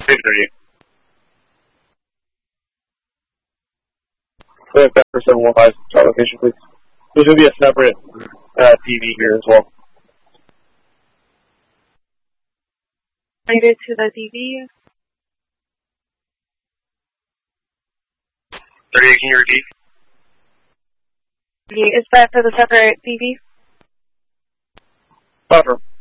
3:30. Go ahead, back for 715 start location, please. There's going to be a separate TV here as well. Related to the DV. 38, can you repeat? Is that for the separate DV? Buffer.